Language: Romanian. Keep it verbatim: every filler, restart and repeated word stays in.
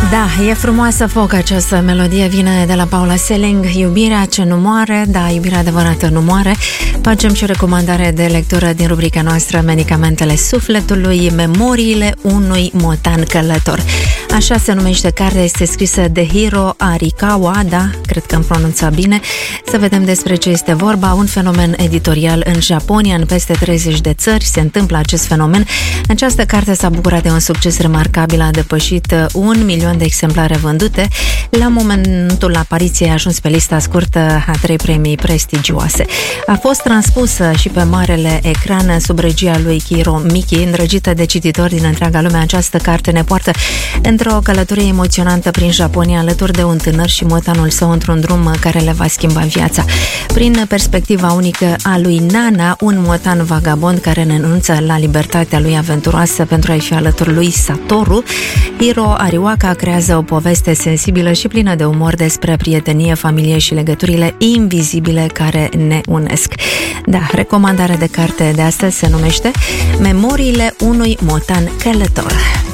Da, e frumoasă foc această melodie, vine de la Paula Selling, Iubirea ce nu moare, da, iubirea adevărată nu moare. Facem și o recomandare de lectură din rubrica noastră Medicamentele Sufletului, Memoriile unui motan călător. Așa se numește cartea, este scrisă de Hiro Arikawa, da, cred că am pronunțat bine. Să vedem despre ce este vorba. Un fenomen editorial în Japonia, în peste treizeci de țări se întâmplă acest fenomen. Această carte s-a bucurat de un succes remarcabil, a depășit un milion de exemplare vândute. La momentul apariției a ajuns pe lista scurtă a trei premii prestigioase. A fost transpusă și pe marele ecran sub regia lui Kiro Miki, îndrăgită de cititori din întreaga lume. Această carte ne poartă într-o călătorie emoționantă prin Japonia, alături de un tânăr și motanul său într-un drum care le va schimba viața. Prin perspectiva unică a lui Nana, un motan vagabond care renunță la libertatea lui aventuroasă pentru a-i fi alături lui Satoru, Hiro Arikawa creează o poveste sensibilă și plină de umor despre prietenie, familie și legăturile invizibile care ne unesc. Da, recomandarea de carte de astăzi se numește Memoriile unui motan călător.